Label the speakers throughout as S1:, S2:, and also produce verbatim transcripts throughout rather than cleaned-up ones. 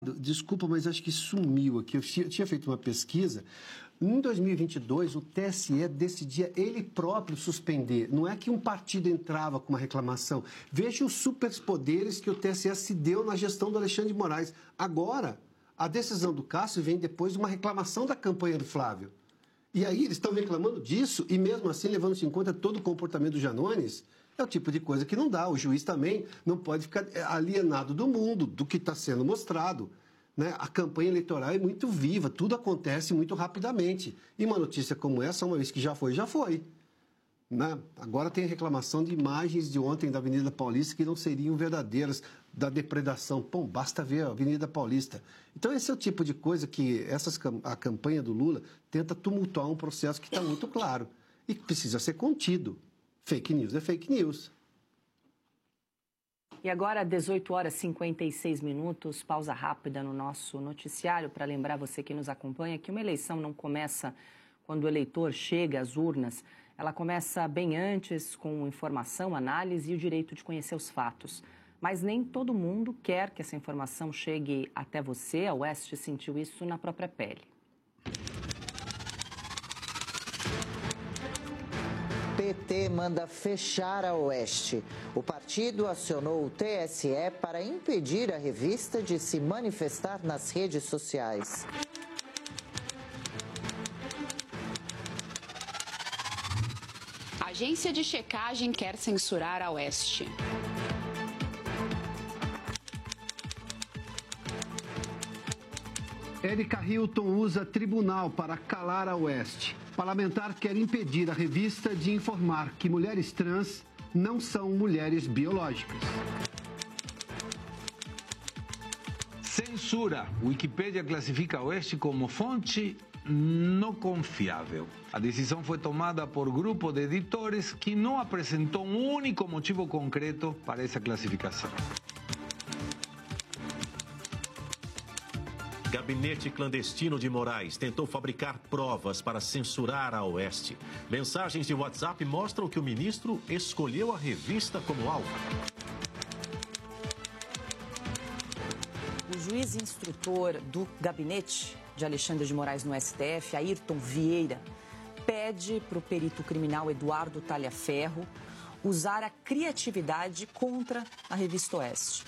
S1: Desculpa, mas acho que sumiu aqui. Eu tinha feito uma pesquisa. Em dois mil e vinte e dois, o T S E decidia ele próprio suspender. Não é que um partido entrava com uma reclamação. Veja os superpoderes que o T S E se deu na gestão do Alexandre de Moraes. Agora, a decisão do Cássio vem depois de uma reclamação da campanha do Flávio. E aí eles estão reclamando disso e mesmo assim, levando-se em conta todo o comportamento do Janones, é o tipo de coisa que não dá. O juiz também não pode ficar alienado do mundo, do que está sendo mostrado. Né? A campanha eleitoral é muito viva, tudo acontece muito rapidamente. E uma notícia como essa, uma vez que já foi, já foi. Né? Agora tem a reclamação de imagens de ontem da Avenida Paulista que não seriam verdadeiras, da depredação. Pô, basta ver a Avenida Paulista. Então esse é o tipo de coisa que essas, a campanha do Lula tenta tumultuar um processo que está muito claro e que precisa ser contido. Fake news é fake news.
S2: E agora, dezoito horas e cinquenta e seis minutos, pausa rápida no nosso noticiário para lembrar você que nos acompanha que uma eleição não começa quando o eleitor chega às urnas. Ela começa bem antes, com informação, análise e o direito de conhecer os fatos. Mas nem todo mundo quer que essa informação chegue até você. A Oeste sentiu isso na própria pele.
S3: P T manda fechar a Oeste. O partido acionou o T S E para impedir a revista de se manifestar nas redes sociais.
S4: A agência de checagem quer censurar a Oeste.
S1: Érica Hilton usa tribunal para calar a Oeste. Parlamentar quer impedir a revista de informar que mulheres trans não são mulheres biológicas.
S5: Censura. Wikipédia classifica a Oeste como fonte não confiável. A decisão foi tomada por grupo de editores que não apresentou um único motivo concreto para essa classificação.
S6: Gabinete clandestino de Moraes tentou fabricar provas para censurar a Oeste. Mensagens de WhatsApp mostram que o ministro escolheu a revista como alvo.
S2: O juiz instrutor do gabinete de Alexandre de Moraes no S T F, Ayrton Vieira, pede para o perito criminal Eduardo Talhaferro usar a criatividade contra a revista Oeste.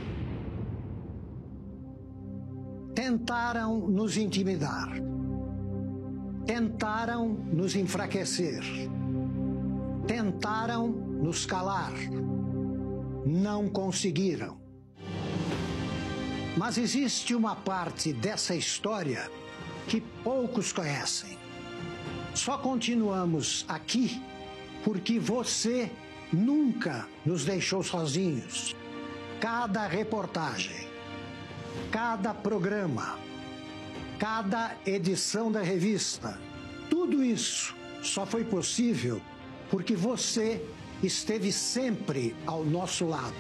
S7: Tentaram nos intimidar, tentaram nos enfraquecer, tentaram nos calar, não conseguiram. Mas existe uma parte dessa história que poucos conhecem. Só continuamos aqui porque você nunca nos deixou sozinhos. Cada reportagem, cada programa, cada edição da revista, tudo isso só foi possível porque você esteve sempre ao nosso lado.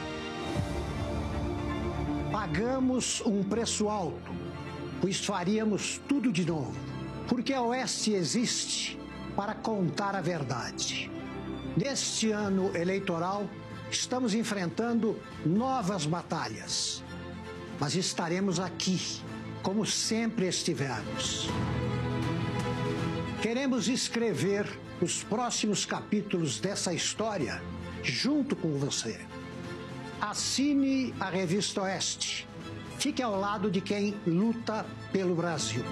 S7: Pagamos um preço alto, pois faríamos tudo de novo, porque a Oeste existe para contar a verdade. Neste ano eleitoral, estamos enfrentando novas batalhas. Mas estaremos aqui, como sempre estivemos. Queremos escrever os próximos capítulos dessa história junto com você. Assine a Revista Oeste. Fique ao lado de quem luta pelo Brasil.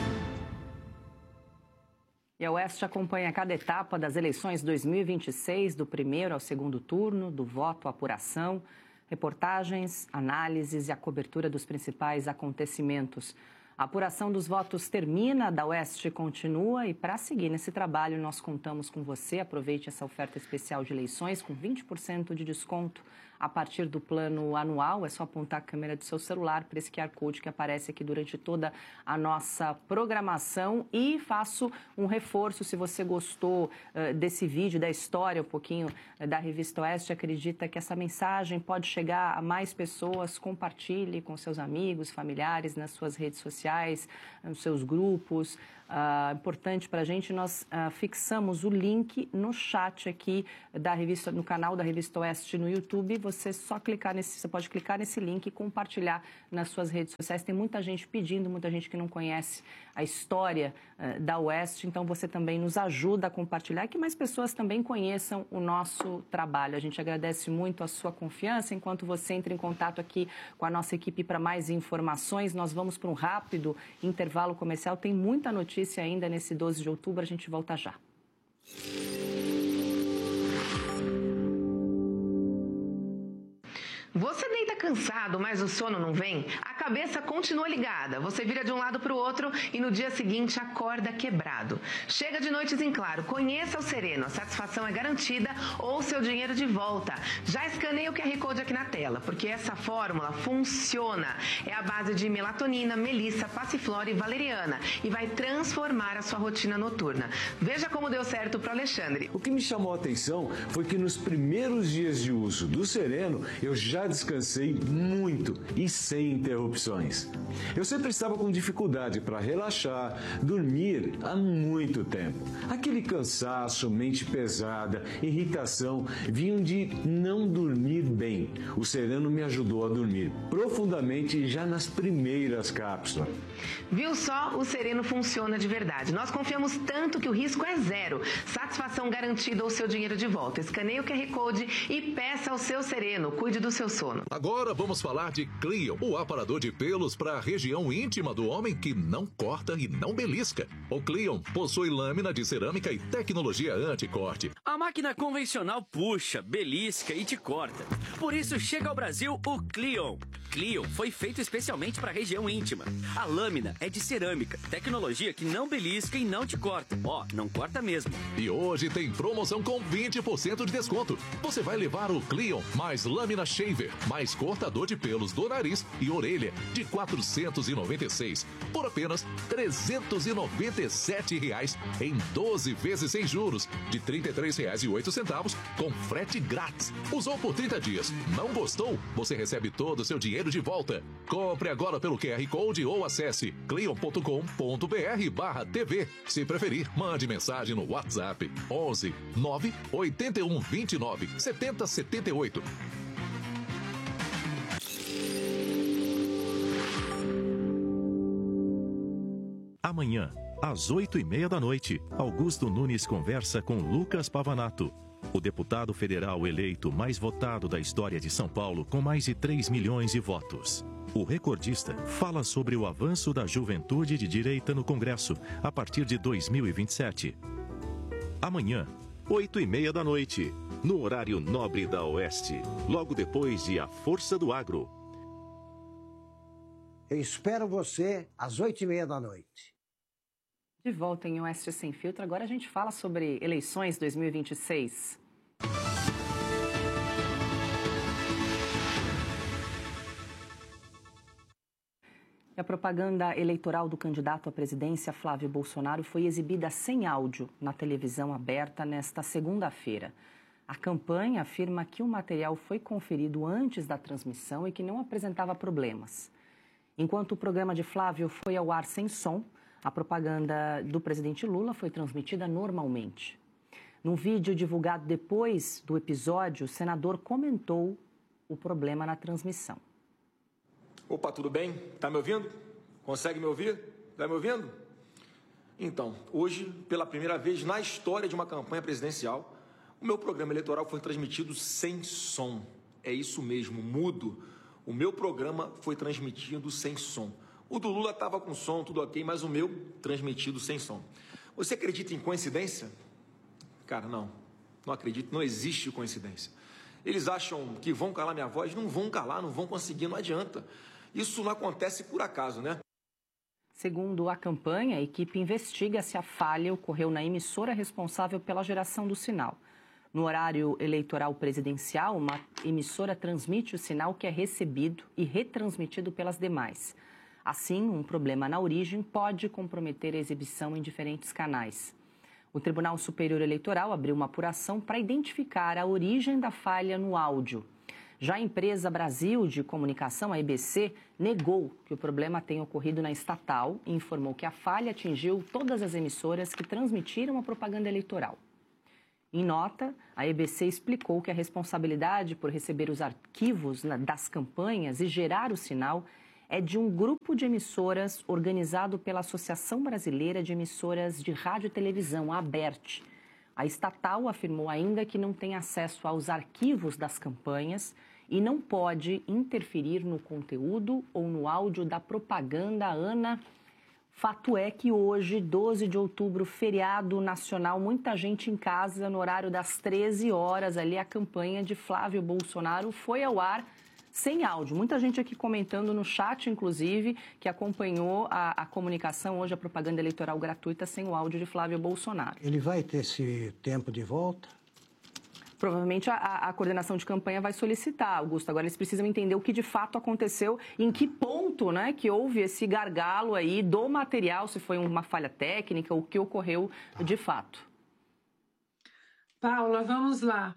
S2: E a Oeste acompanha cada etapa das eleições dois mil e vinte e seis, do primeiro ao segundo turno, do voto à apuração. Reportagens, análises e a cobertura dos principais acontecimentos. A apuração dos votos termina, da Oeste continua e para seguir nesse trabalho nós contamos com você. Aproveite essa oferta especial de eleições com vinte por cento de desconto a partir do plano anual. É só apontar a câmera do seu celular para esse Q R Code que aparece aqui durante toda a nossa programação. E faço um reforço, se você gostou uh, desse vídeo, da história, um pouquinho uh, da Revista Oeste, acredita que essa mensagem pode chegar a mais pessoas, compartilhe com seus amigos, familiares, nas suas redes sociais, nos seus grupos. Uh, importante para a gente, nós uh, fixamos o link no chat aqui da revista, no canal da Revista Oeste no YouTube. você só clicar nesse, você pode clicar nesse link e compartilhar nas suas redes sociais. Tem muita gente pedindo, muita gente que não conhece a história uh, da Oeste, então você também nos ajuda a compartilhar e que mais pessoas também conheçam o nosso trabalho. A gente agradece muito a sua confiança. Enquanto você entra em contato aqui com a nossa equipe para mais informações, nós vamos para um rápido intervalo comercial. Tem muita notícia ainda nesse doze de outubro, a gente volta já.
S8: Você deita cansado, mas o sono não vem? A cabeça continua ligada. Você vira de um lado para o outro e no dia seguinte acorda quebrado. Chega de noites em claro. Conheça o Sereno. A satisfação é garantida ou seu dinheiro de volta. Já escaneie o Q R Code aqui na tela, porque essa fórmula funciona. É a base de melatonina, melissa, passiflora e valeriana e vai transformar a sua rotina noturna. Veja como deu certo para o Alexandre.
S9: O que me chamou a atenção foi que nos primeiros dias de uso do Sereno, eu já descansei muito e sem interrupções. Eu sempre estava com dificuldade para relaxar, dormir há muito tempo. Aquele cansaço, mente pesada, irritação vinham de não dormir bem. O Sereno me ajudou a dormir profundamente já nas primeiras cápsulas.
S8: Viu só? O Sereno funciona de verdade. Nós confiamos tanto que o risco é zero. Satisfação garantida ou seu dinheiro de volta. Escaneie o Q R Code e peça ao seu Sereno. Cuide do seu sono.
S10: Agora vamos falar de Cleon, o aparador de pelos para a região íntima do homem que não corta e não belisca. O Cleon possui lâmina de cerâmica e tecnologia anti-corte.
S11: A máquina convencional puxa, belisca e te corta. Por isso chega ao Brasil o Cleon. Cleon foi feito especialmente para a região íntima. A lâmina é de cerâmica, tecnologia que não belisca e não te corta. Ó, oh, não corta mesmo.
S10: E hoje tem promoção com vinte por cento de desconto. Você vai levar o Cleon mais lâmina shaver, mais cortador de pelos do nariz e orelha de quatrocentos e noventa e seis por apenas trezentos e noventa e sete reais em doze vezes sem juros de trinta e três reais e oito centavos com frete grátis. Usou por trinta dias, não gostou? Você recebe todo o seu dinheiro de volta. Compre agora pelo Q R Code ou acesse cleon ponto com ponto br barra T V. Se preferir, mande mensagem no WhatsApp onze nove oito um dois nove sete zero sete oito.
S6: Amanhã, às oito e meia da noite, Augusto Nunes conversa com Lucas Pavanato, o deputado federal eleito mais votado da história de São Paulo com mais de três milhões de votos. O recordista fala sobre o avanço da juventude de direita no Congresso a partir de dois mil e vinte e sete. Amanhã, oito e meia da noite, no horário nobre da Oeste, logo depois de A Força do Agro.
S7: Eu espero você às oito e meia da noite.
S2: De volta em Oeste Sem Filtro, agora a gente fala sobre eleições dois mil e vinte e seis. E a propaganda eleitoral do candidato à presidência, Flávio Bolsonaro, foi exibida sem áudio na televisão aberta nesta segunda-feira. A campanha afirma que o material foi conferido antes da transmissão e que não apresentava problemas. Enquanto o programa de Flávio foi ao ar sem som, a propaganda do presidente Lula foi transmitida normalmente. Num vídeo divulgado depois do episódio, o senador comentou o problema na transmissão.
S12: Opa, tudo bem? Tá me ouvindo? Consegue me ouvir? Tá me ouvindo? Então, hoje, pela primeira vez na história de uma campanha presidencial, o meu programa eleitoral foi transmitido sem som. É isso mesmo, mudo. O meu programa foi transmitido sem som. O do Lula estava com som, tudo ok, mas o meu transmitido sem som. Você acredita em coincidência? Cara, não. Não acredito, não existe coincidência. Eles acham que vão calar minha voz? Não vão calar, não vão conseguir, não adianta. Isso não acontece por acaso, né?
S2: Segundo a campanha, a equipe investiga se a falha ocorreu na emissora responsável pela geração do sinal. No horário eleitoral presidencial, uma emissora transmite o sinal que é recebido e retransmitido pelas demais. Assim, um problema na origem pode comprometer a exibição em diferentes canais. O Tribunal Superior Eleitoral abriu uma apuração para identificar a origem da falha no áudio. Já a empresa Brasil de Comunicação, a E B C, negou que o problema tenha ocorrido na estatal e informou que a falha atingiu todas as emissoras que transmitiram a propaganda eleitoral. Em nota, a E B C explicou que a responsabilidade por receber os arquivos das campanhas e gerar o sinal é de um grupo de emissoras organizado pela Associação Brasileira de Emissoras de Rádio e Televisão, a ABERT. A estatal afirmou ainda que não tem acesso aos arquivos das campanhas e não pode interferir no conteúdo ou no áudio da propaganda. Ana, fato é que hoje, doze de outubro, feriado nacional, muita gente em casa, no horário das treze horas, ali a campanha de Flávio Bolsonaro foi ao ar sem áudio. Muita gente aqui comentando no chat, inclusive, que acompanhou a, a comunicação hoje, a propaganda eleitoral gratuita, sem o áudio de Flávio Bolsonaro.
S7: Ele vai ter esse tempo de volta?
S2: Provavelmente a, a coordenação de campanha vai solicitar, Augusto. Agora eles precisam entender o que de fato aconteceu, em que ponto, né, que houve esse gargalo aí do material, se foi uma falha técnica, o que ocorreu de fato.
S13: Paula, vamos lá.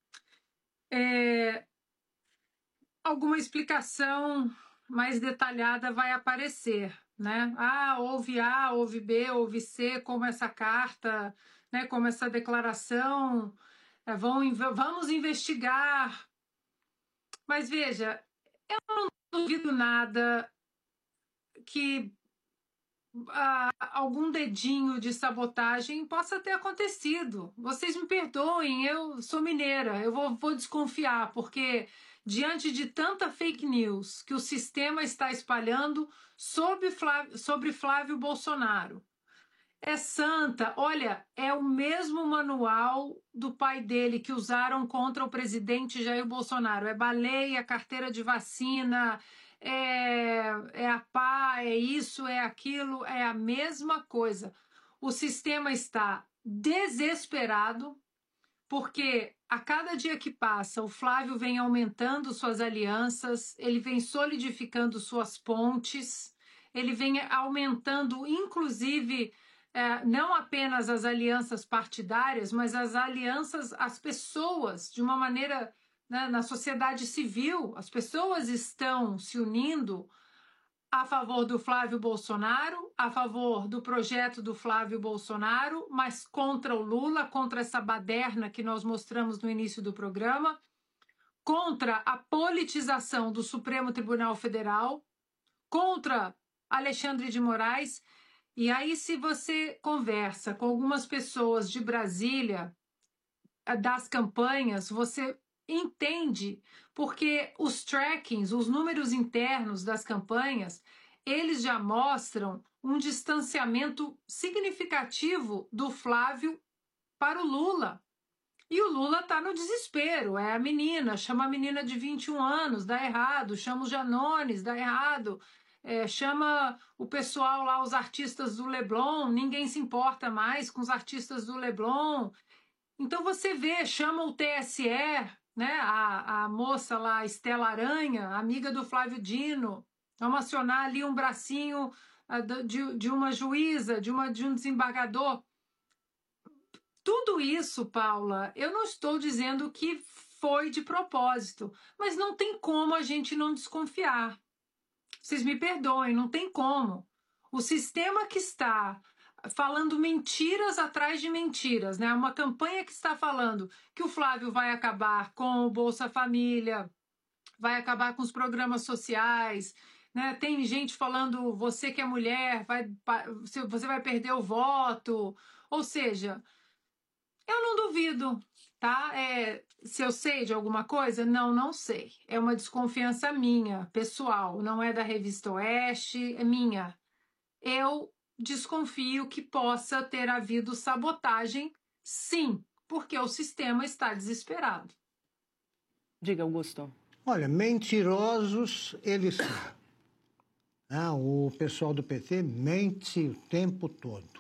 S13: É... Alguma explicação mais detalhada vai aparecer, né? Ah, houve A, houve B, houve C, como essa carta, né, como essa declaração, é, vão, vamos investigar. Mas veja, eu não duvido nada que ah, algum dedinho de sabotagem possa ter acontecido. Vocês me perdoem, eu sou mineira, eu vou, vou desconfiar, porque diante de tanta fake news que o sistema está espalhando sobre Flávio, sobre Flávio Bolsonaro, é santa, olha, é o mesmo manual do pai dele que usaram contra o presidente Jair Bolsonaro, é baleia, carteira de vacina, é, é a pá, é isso, é aquilo, é a mesma coisa. O sistema está desesperado, porque a cada dia que passa, o Flávio vem aumentando suas alianças, ele vem solidificando suas pontes, ele vem aumentando, inclusive, eh, não apenas as alianças partidárias, mas as alianças, as pessoas, de uma maneira, né, na sociedade civil, as pessoas estão se unindo a favor do Flávio Bolsonaro, a favor do projeto do Flávio Bolsonaro, mas contra o Lula, contra essa baderna que nós mostramos no início do programa, contra a politização do Supremo Tribunal Federal, contra Alexandre de Moraes. E aí, se você conversa com algumas pessoas de Brasília, das campanhas, você entende porque os trackings, os números internos das campanhas, eles já mostram um distanciamento significativo do Flávio para o Lula. E o Lula está no desespero, é a menina, chama a menina de vinte e um anos, dá errado, chama os Janones, dá errado, é, chama o pessoal lá, os artistas do Leblon, ninguém se importa mais com os artistas do Leblon. Então você vê, chama o T S E, né, a, a moça lá, Estela Aranha, amiga do Flávio Dino, vamos acionar ali um bracinho uh, de, de uma juíza, de, uma, de um desembargador. Tudo isso, Paula, eu não estou dizendo que foi de propósito, mas não tem como a gente não desconfiar. Vocês me perdoem, não tem como. O sistema que está falando mentiras atrás de mentiras, né? Uma campanha que está falando que o Flávio vai acabar com o Bolsa Família, vai acabar com os programas sociais, né? Tem gente falando você que é mulher, vai, você vai perder o voto. Ou seja, eu não duvido, tá? É, se eu sei de alguma coisa, não, não sei. É uma desconfiança minha, pessoal, não é da Revista Oeste, é minha. Eu desconfio que possa ter havido sabotagem, sim, porque o sistema está desesperado.
S2: Diga, Augusto.
S7: Olha, mentirosos eles são. Ah, o pessoal do P T mente o tempo todo.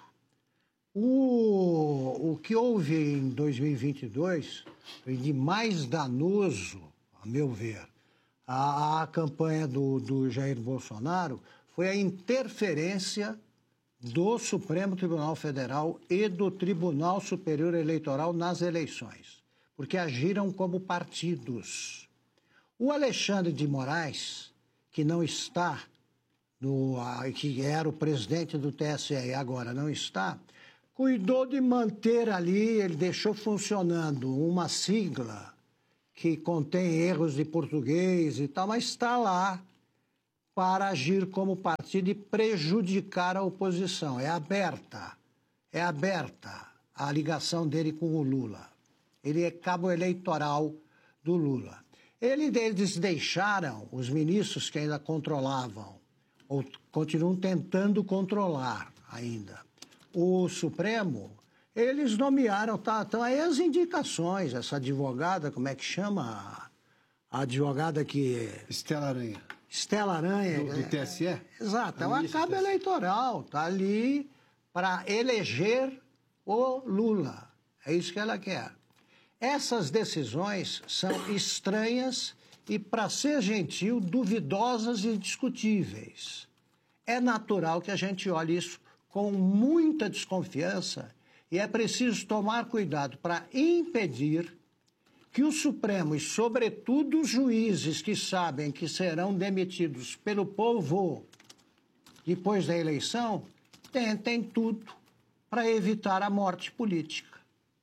S7: O, o que houve em dois mil e vinte e dois foi de mais danoso, a meu ver, a, a campanha do, do Jair Bolsonaro foi a interferência do Supremo Tribunal Federal e do Tribunal Superior Eleitoral nas eleições, porque agiram como partidos. O Alexandre de Moraes, que não está, no, que era o presidente do T S E e agora não está, cuidou de manter ali, ele deixou funcionando uma sigla que contém erros de português e tal, mas está lá para agir como partido e prejudicar a oposição. É aberta, é aberta a ligação dele com o Lula. Ele é cabo eleitoral do Lula. Ele, eles deixaram os ministros que ainda controlavam, ou continuam tentando controlar ainda, o Supremo, eles nomearam, tá, estão aí as indicações, essa advogada, como é que chama? A advogada que...
S1: Estela Aranha.
S7: Estela Aranha.
S1: Do, do T S E?
S7: Exato, é uma cabo eleitoral, está ali para eleger o Lula. É isso que ela quer. Essas decisões são estranhas e, para ser gentil, duvidosas e discutíveis. É natural que a gente olhe isso com muita desconfiança e é preciso tomar cuidado para impedir que o Supremo e, sobretudo, os juízes que sabem que serão demitidos pelo povo depois da eleição, tentem tudo para evitar a morte política.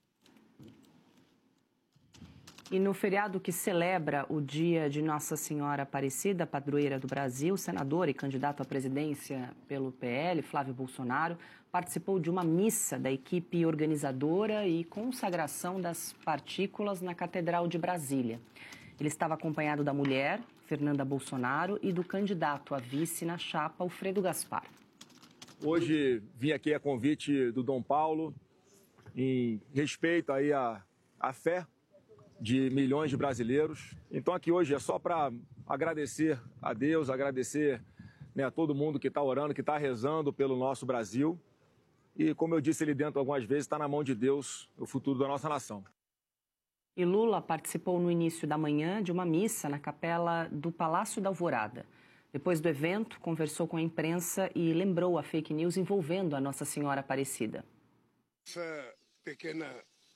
S2: E no feriado que celebra o dia de Nossa Senhora Aparecida, padroeira do Brasil, o senador e candidato à presidência pelo P L, Flávio Bolsonaro, participou de uma missa da equipe organizadora e consagração das partículas na Catedral de Brasília. Ele estava acompanhado da mulher, Fernanda Bolsonaro, e do candidato a vice na chapa, Alfredo Gaspar.
S14: Hoje vim aqui a convite do Dom Paulo, em respeito aí à, à fé de milhões de brasileiros. Então aqui hoje é só para agradecer a Deus, agradecer, né, a todo mundo que está orando, que está rezando pelo nosso Brasil. E como eu disse ali dentro algumas vezes, está na mão de Deus o futuro da nossa nação.
S2: E Lula participou no início da manhã de uma missa na capela do Palácio da Alvorada. Depois do evento, conversou com a imprensa e lembrou a fake news envolvendo a Nossa Senhora Aparecida.
S15: Essa pequena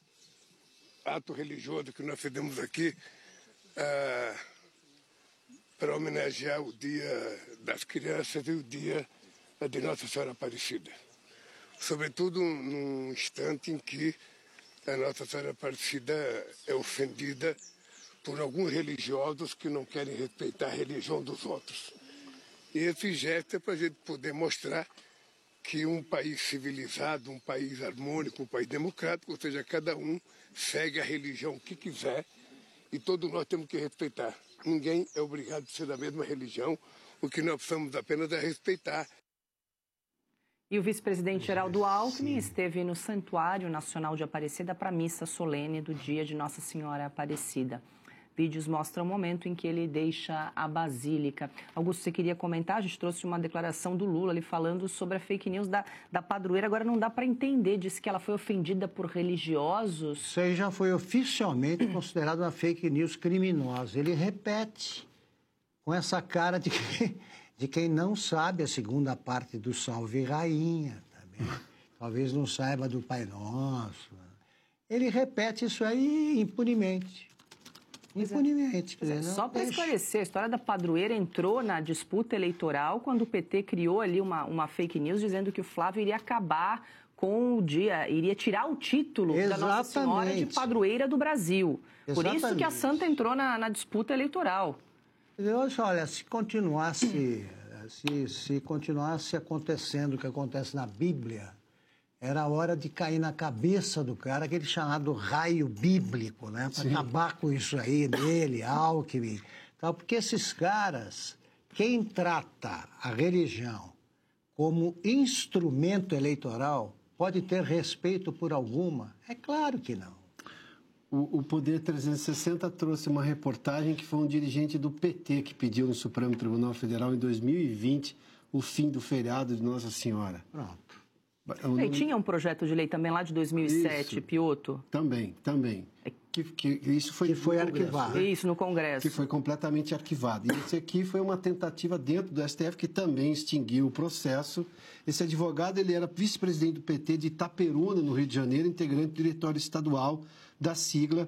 S15: ato religioso que nós fizemos aqui ah, para homenagear o Dia das Crianças e o Dia de Nossa Senhora Aparecida. Sobretudo num instante em que a Nossa Senhora Aparecida é ofendida por alguns religiosos que não querem respeitar a religião dos outros. E esse gesto é para a gente poder mostrar que um país civilizado, um país harmônico, um país democrático, ou seja, cada um segue a religião que quiser e todos nós temos que respeitar. Ninguém é obrigado a ser da mesma religião, o que nós precisamos apenas é respeitar.
S2: E o vice-presidente Geraldo Alckmin esteve no Santuário Nacional de Aparecida para a missa solene do dia de Nossa Senhora Aparecida. Vídeos mostram o momento em que ele deixa a Basílica. Augusto, você queria comentar? A gente trouxe uma declaração do Lula ali falando sobre a fake news da, da padroeira. Agora não dá para entender. Disse que ela foi ofendida por religiosos.
S7: Isso aí já foi oficialmente considerado uma fake news criminosa. Ele repete com essa cara de, que, de quem não sabe a segunda parte do Salve Rainha. Também. Talvez não saiba do Pai Nosso. Ele repete isso aí impunemente. Impunemente.
S2: É. Só para esclarecer, a história da padroeira entrou na disputa eleitoral quando o P T criou ali uma, uma fake news dizendo que o Flávio iria acabar com o dia, iria tirar o título Exatamente. Da Nossa Senhora de padroeira do Brasil. Exatamente. Por isso que a santa entrou na, na disputa eleitoral.
S7: Deus, olha, se continuasse, se, se continuasse acontecendo o que acontece na Bíblia, era hora de cair na cabeça do cara, aquele chamado raio bíblico, né? Para acabar com isso aí dele, Alckmin. Tal, porque esses caras, quem trata a religião como instrumento eleitoral, pode ter respeito por alguma? É claro que não.
S1: O, o Poder trezentos e sessenta trouxe uma reportagem que foi um dirigente do P T que pediu no Supremo Tribunal Federal em dois mil e vinte o fim do feriado de Nossa Senhora.
S7: Pronto.
S2: Não... E tinha um projeto de lei também lá de dois mil e sete, isso, Piotto?
S1: Também, também. Que, que, isso foi,
S7: que foi arquivado.
S2: Isso, no Congresso.
S1: Que foi completamente arquivado. E esse aqui foi uma tentativa dentro do S T F que também extinguiu o processo. Esse advogado, ele era vice-presidente do P T de Itaperuna, no Rio de Janeiro, integrante do diretório estadual da sigla.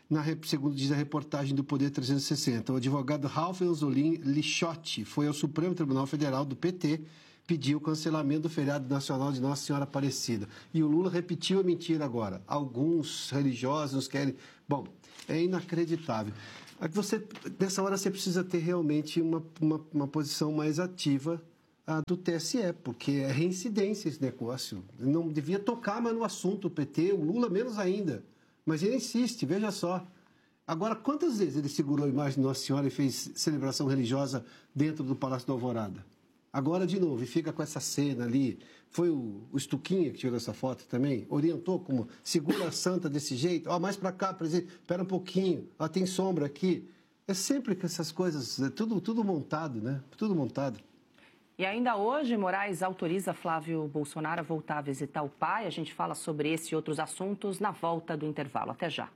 S1: na, segundo diz a reportagem do Poder trezentos e sessenta. O advogado Ralph Anzolin Lixotti foi ao Supremo Tribunal Federal do P T, pediu o cancelamento do feriado nacional de Nossa Senhora Aparecida. E o Lula repetiu a mentira agora. Alguns religiosos querem... Bom, é inacreditável. Você, nessa hora você precisa ter realmente uma, uma, uma posição mais ativa a do T S E, porque é reincidência esse negócio. Não devia tocar mais no assunto o P T, o Lula menos ainda. Mas ele insiste, veja só. Agora, quantas vezes ele segurou a imagem de Nossa Senhora e fez celebração religiosa dentro do Palácio da Alvorada? Agora, de novo, e fica com essa cena ali. Foi o, o Stuquinha que tirou essa foto também? Orientou como, segura a santa desse jeito. Ó, mais para cá, presidente, espera um pouquinho. Ó, tem sombra aqui. É sempre com essas coisas, é tudo, tudo montado, né? Tudo montado.
S2: E ainda hoje, Moraes autoriza Flávio Bolsonaro a voltar a visitar o pai. A gente fala sobre esse e outros assuntos na volta do intervalo. Até já.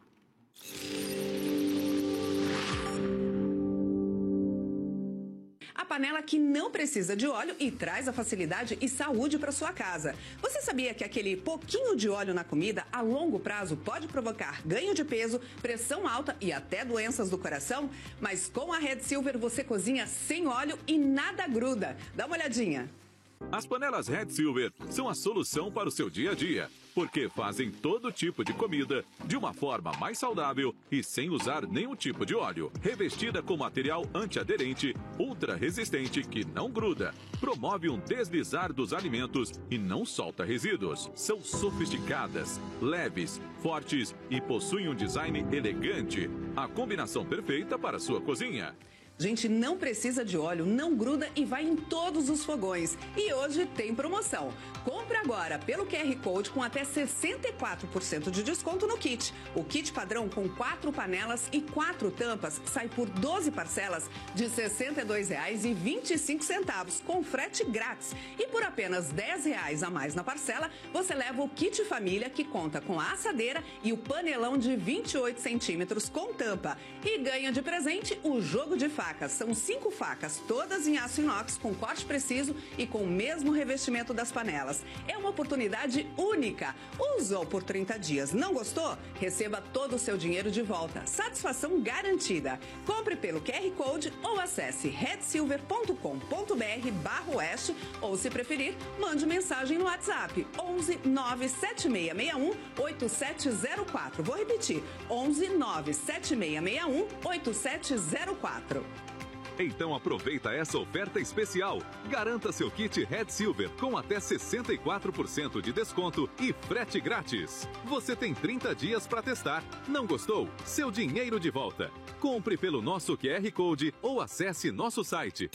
S8: A panela que não precisa de óleo e traz a facilidade e saúde para sua casa. Você sabia que aquele pouquinho de óleo na comida, a longo prazo, pode provocar ganho de peso, pressão alta e até doenças do coração? Mas com a Red Silver você cozinha sem óleo e nada gruda. Dá uma olhadinha.
S10: As panelas Red Silver são a solução para o seu dia a dia, porque fazem todo tipo de comida de uma forma mais saudável e sem usar nenhum tipo de óleo. Revestida com material antiaderente, ultra resistente que não gruda, promove um deslizar dos alimentos e não solta resíduos. São sofisticadas, leves, fortes e possuem um design elegante. A combinação perfeita para a sua cozinha.
S8: Gente, não precisa de óleo, não gruda e vai em todos os fogões. E hoje tem promoção. Compre agora pelo Q R Code com até sessenta e quatro por cento de desconto no kit. O kit padrão com quatro panelas e quatro tampas sai por doze parcelas de sessenta e dois reais e vinte e cinco centavos, com frete grátis. E por apenas dez reais a mais na parcela, você leva o kit família, que conta com a assadeira e o panelão de vinte e oito centímetros com tampa. E ganha de presente o jogo de facas. São cinco facas, todas em aço inox, com corte preciso e com o mesmo revestimento das panelas. É uma oportunidade única. Usou por trinta dias, não gostou? Receba todo o seu dinheiro de volta. Satisfação garantida. Compre pelo Q R Code ou acesse red silver ponto com ponto br barra oeste ou, se preferir, mande mensagem no WhatsApp onze nove sete seis seis um oito sete zero quatro. Vou repetir, onze nove sete seis seis um oito sete zero quatro.
S10: Então aproveita essa oferta especial. Garanta seu kit Red Silver com até sessenta e quatro por cento de desconto e frete grátis. Você tem trinta dias para testar. Não gostou? Seu dinheiro de volta. Compre pelo nosso Q R Code ou acesse nosso site.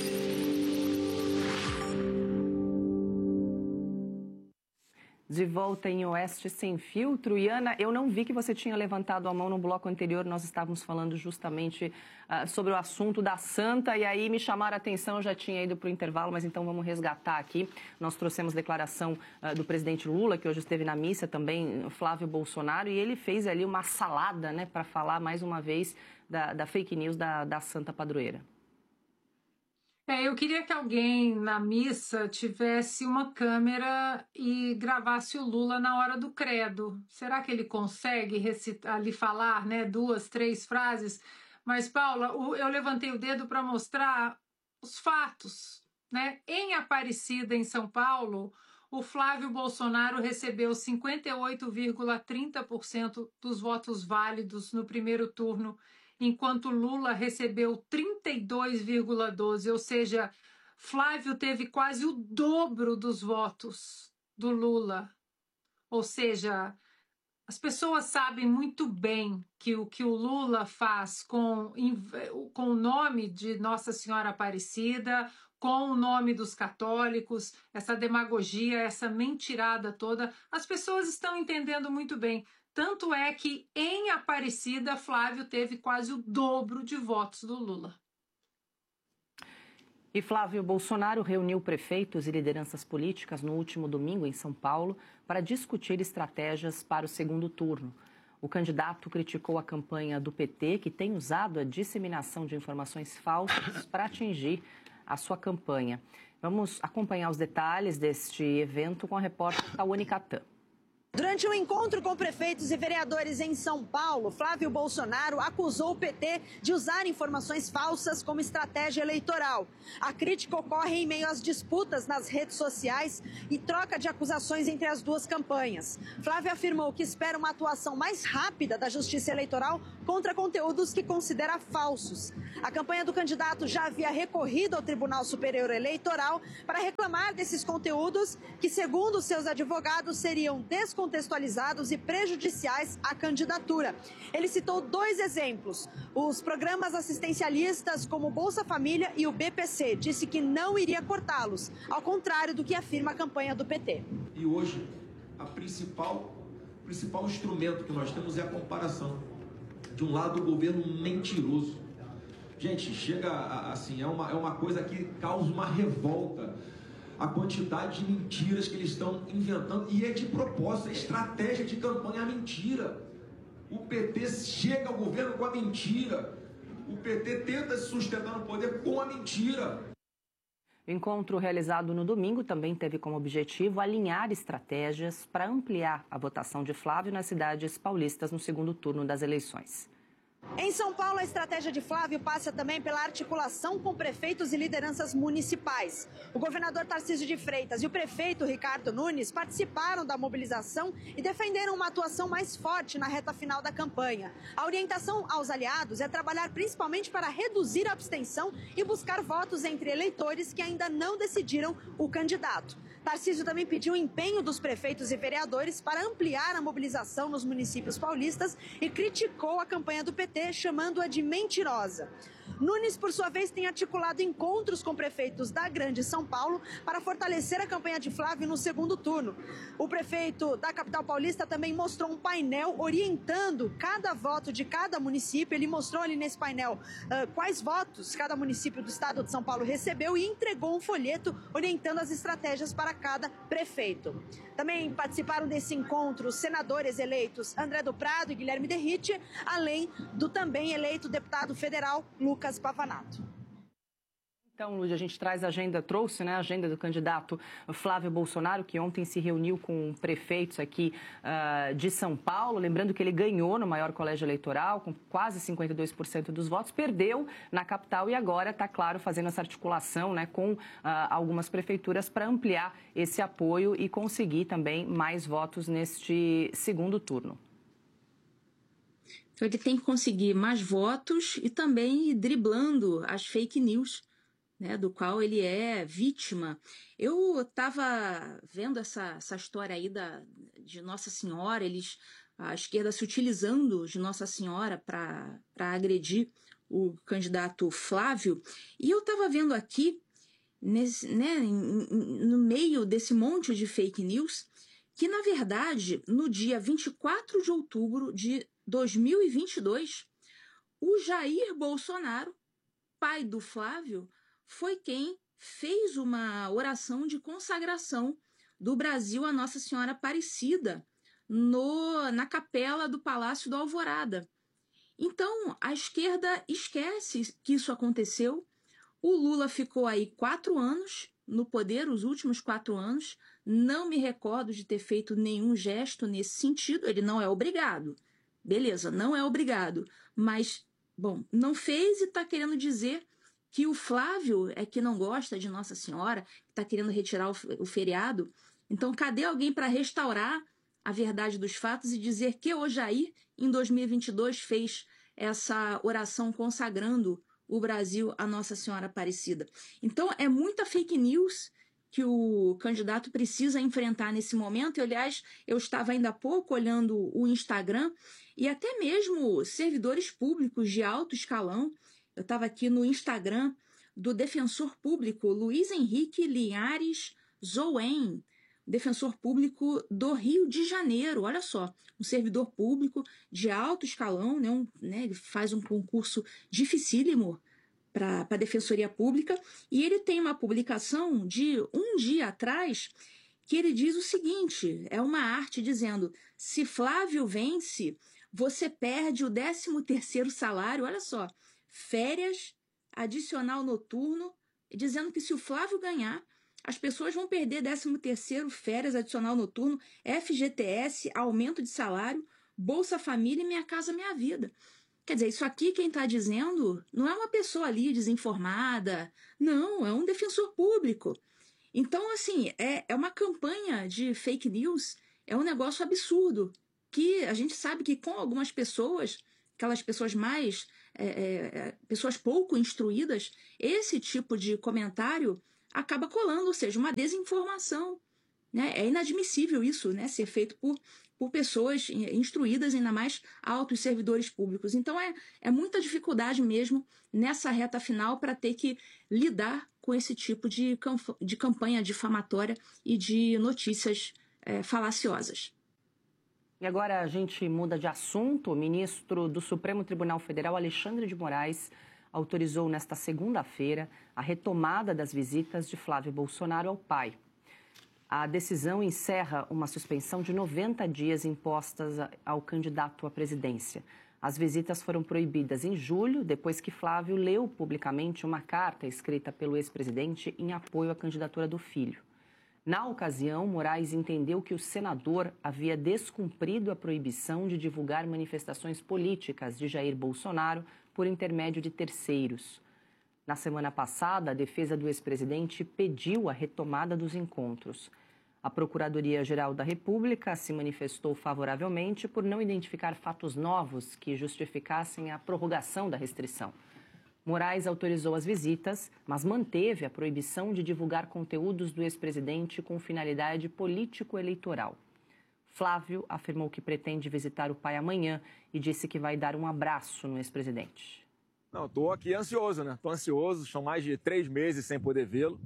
S2: De volta em Oeste Sem Filtro. E, Ana, eu não vi que você tinha levantado a mão no bloco anterior. Nós estávamos falando justamente uh, sobre o assunto da Santa, e aí me chamaram a atenção. Eu já tinha ido para o intervalo, mas então vamos resgatar aqui. Nós trouxemos declaração uh, do presidente Lula, que hoje esteve na missa, também Flávio Bolsonaro, e ele fez ali uma salada, né, para falar mais uma vez da, da fake news da, da Santa Padroeira.
S13: É, eu queria que alguém na missa tivesse uma câmera e gravasse o Lula na hora do credo. Será que ele consegue recitar, ali falar, né, duas, três frases? Mas, Paula, eu levantei o dedo para mostrar os fatos, né? Em Aparecida, em São Paulo, o Flávio Bolsonaro recebeu cinquenta e oito vírgula trinta por cento dos votos válidos no primeiro turno, enquanto Lula recebeu trinta e dois vírgula doze, ou seja, Flávio teve quase o dobro dos votos do Lula. Ou seja, as pessoas sabem muito bem que o que o Lula faz com, com o nome de Nossa Senhora Aparecida, com o nome dos católicos, essa demagogia, essa mentirada toda, as pessoas estão entendendo muito bem. Tanto é que, em Aparecida, Flávio teve quase o dobro de votos do Lula.
S2: E Flávio Bolsonaro reuniu prefeitos e lideranças políticas no último domingo em São Paulo para discutir estratégias para o segundo turno. O candidato criticou a campanha do P T, que tem usado a disseminação de informações falsas para atingir a sua campanha. Vamos acompanhar os detalhes deste evento com a repórter Tawane Catan.
S16: Durante um encontro com prefeitos e vereadores em São Paulo, Flávio Bolsonaro acusou o P T de usar informações falsas como estratégia eleitoral. A crítica ocorre em meio às disputas nas redes sociais e troca de acusações entre as duas campanhas. Flávio afirmou que espera uma atuação mais rápida da Justiça Eleitoral contra conteúdos que considera falsos. A campanha do candidato já havia recorrido ao Tribunal Superior Eleitoral para reclamar desses conteúdos que, segundo seus advogados, seriam descontextualizados contextualizados e prejudiciais à candidatura. Ele citou dois exemplos: os programas assistencialistas como o Bolsa Família e o B P C. Disse que não iria cortá-los, ao contrário do que afirma a campanha do P T.
S17: E hoje, a principal, principal instrumento que nós temos é a comparação. De um lado, o governo mentiroso. Gente, chega a, assim, é uma, é uma coisa que causa uma revolta. A quantidade de mentiras que eles estão inventando, e é de propósito, é estratégia de campanha, a mentira. O P T chega ao governo com a mentira. O P T tenta se sustentar no poder com a mentira.
S2: O encontro realizado no domingo também teve como objetivo alinhar estratégias para ampliar a votação de Flávio nas cidades paulistas no segundo turno das eleições.
S16: Em São Paulo, a estratégia de Flávio passa também pela articulação com prefeitos e lideranças municipais. O governador Tarcísio de Freitas e o prefeito Ricardo Nunes participaram da mobilização e defenderam uma atuação mais forte na reta final da campanha. A orientação aos aliados é trabalhar principalmente para reduzir a abstenção e buscar votos entre eleitores que ainda não decidiram o candidato. Tarcísio também pediu o empenho dos prefeitos e vereadores para ampliar a mobilização nos municípios paulistas e criticou a campanha do P T, chamando-a de mentirosa. Nunes, por sua vez, tem articulado encontros com prefeitos da Grande São Paulo para fortalecer a campanha de Flávio no segundo turno. O prefeito da capital paulista também mostrou um painel orientando cada voto de cada município. Ele mostrou ali nesse painel uh, quais votos cada município do estado de São Paulo recebeu e entregou um folheto orientando as estratégias para cada prefeito. Também participaram desse encontro os senadores eleitos André do Prado e Guilherme Derrite, além do também eleito deputado federal Lucas Pavanato.
S2: Então, Lúcia, a gente traz a agenda, trouxe né, a agenda do candidato Flávio Bolsonaro, que ontem se reuniu com prefeitos aqui uh, de São Paulo. Lembrando que ele ganhou no maior colégio eleitoral, com quase cinquenta e dois por cento dos votos, perdeu na capital e agora está, claro, fazendo essa articulação né, com uh, algumas prefeituras para ampliar esse apoio e conseguir também mais votos neste segundo turno.
S18: Então, ele tem que conseguir mais votos e também ir driblando as fake news, né, do qual ele é vítima. Eu estava vendo essa, essa história aí da, de Nossa Senhora, eles, a esquerda se utilizando de Nossa Senhora para agredir o candidato Flávio, e eu estava vendo aqui, nesse, né, no meio desse monte de fake news, que, na verdade, no dia vinte e quatro de outubro de dois mil e vinte e dois, o Jair Bolsonaro, pai do Flávio, foi quem fez uma oração de consagração do Brasil a Nossa Senhora Aparecida no, na capela do Palácio do Alvorada. Então, a esquerda esquece que isso aconteceu. O Lula ficou aí quatro anos no poder, os últimos quatro anos. Não me recordo de ter feito nenhum gesto nesse sentido. Ele não é obrigado. Beleza, não é obrigado. Mas, bom, não fez e está querendo dizer que o Flávio é que não gosta de Nossa Senhora, que está querendo retirar o feriado. Então, cadê alguém para restaurar a verdade dos fatos e dizer que o Jair, em dois mil e vinte e dois, fez essa oração consagrando o Brasil a Nossa Senhora Aparecida? Então, é muita fake news que o candidato precisa enfrentar nesse momento. E, aliás, eu estava ainda há pouco olhando o Instagram e até mesmo servidores públicos de alto escalão. Eu estava aqui no Instagram do defensor público Luiz Henrique Linhares Zouen, defensor público do Rio de Janeiro. Olha só, um servidor público de alto escalão, né, um, né, ele faz um concurso dificílimo para a Defensoria Pública, e ele tem uma publicação de um dia atrás que ele diz o seguinte, é uma arte dizendo: se Flávio vence, você perde o décimo terceiro salário, olha só, férias, adicional noturno, dizendo que se o Flávio ganhar, as pessoas vão perder décimo terceiro, férias, adicional noturno, F G T S, aumento de salário, Bolsa Família e Minha Casa Minha Vida. Quer dizer, isso aqui quem está dizendo não é uma pessoa ali desinformada, não, é um defensor público. Então, assim, é, é uma campanha de fake news, é um negócio absurdo, que a gente sabe que com algumas pessoas, aquelas pessoas mais, é, é, pessoas pouco instruídas, esse tipo de comentário acaba colando, ou seja, uma desinformação, né? É inadmissível isso, né, ser feito por, por pessoas instruídas, ainda mais altos servidores públicos. Então é, é muita dificuldade mesmo nessa reta final para ter que lidar com esse tipo de, de campanha difamatória e de notícias é, falaciosas.
S2: E agora a gente muda de assunto. O ministro do Supremo Tribunal Federal, Alexandre de Moraes, autorizou nesta segunda-feira a retomada das visitas de Flávio Bolsonaro ao pai. A decisão encerra uma suspensão de noventa dias impostas ao candidato à presidência. As visitas foram proibidas em julho, depois que Flávio leu publicamente uma carta escrita pelo ex-presidente em apoio à candidatura do filho. Na ocasião, Moraes entendeu que o senador havia descumprido a proibição de divulgar manifestações políticas de Jair Bolsonaro por intermédio de terceiros. Na semana passada, a defesa do ex-presidente pediu a retomada dos encontros. A Procuradoria-Geral da República se manifestou favoravelmente por não identificar fatos novos que justificassem a prorrogação da restrição. Moraes autorizou as visitas, mas manteve a proibição de divulgar conteúdos do ex-presidente com finalidade político-eleitoral. Flávio afirmou que pretende visitar o pai amanhã e disse que vai dar um abraço no ex-presidente.
S14: Não, estou aqui ansioso, né? Estou ansioso, são mais de três meses sem poder vê-lo,